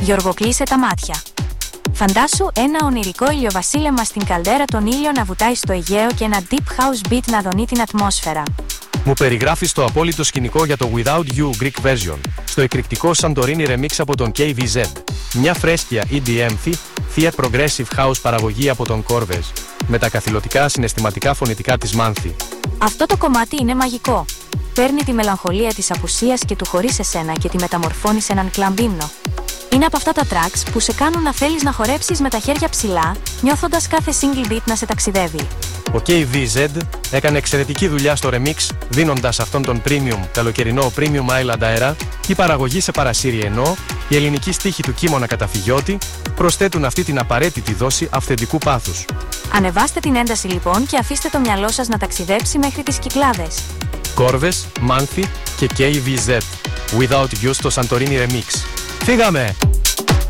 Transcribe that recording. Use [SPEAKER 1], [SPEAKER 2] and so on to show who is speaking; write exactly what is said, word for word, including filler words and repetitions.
[SPEAKER 1] Γιώργο, κλείσε τα μάτια. Φαντάσου ένα ονειρικό ηλιοβασίλεμα στην καλδέρα, τον ήλιο να βουτάει στο Αιγαίο και ένα deep house beat να δονεί την ατμόσφαιρα.
[SPEAKER 2] Μου περιγράφεις το απόλυτο σκηνικό για το Without You Greek version, στο εκρηκτικό Santorini remix από τον κέι βι ζετ. Μια φρέσκια ι ντι εμ Fiat Progressive House παραγωγή από τον Corvez, με τα καθηλωτικά συναισθηματικά φωνητικά της Μάνθη.
[SPEAKER 1] Αυτό το κομμάτι είναι μαγικό. Παίρνει τη μελαγχολία της απουσίας και του χωρίς εσένα και τη μεταμορφώνει σε έναν κλαμπ-ύμνο. Είναι από αυτά τα tracks που σε κάνουν να θέλεις να χορέψεις με τα χέρια ψηλά, νιώθοντας κάθε single beat να σε ταξιδεύει.
[SPEAKER 2] Ο κέι βι ζετ έκανε εξαιρετική δουλειά στο remix, δίνοντας αυτόν τον premium καλοκαιρινό Premium Island αέρα, η παραγωγή σε παρασύρει, ενώ η ελληνική στίχη του Κίμωνα Καταφυγιώτη προσθέτουν αυτή την απαραίτητη δόση αυθεντικού πάθους.
[SPEAKER 1] Ανεβάστε την ένταση λοιπόν και αφήστε το μυαλό σας να ταξιδέψει μέχρι τις Κυκλάδες.
[SPEAKER 2] Corvez, Μάνθη και κέι βι ζετ. Without You στο Santorini remix. Φύγαμε!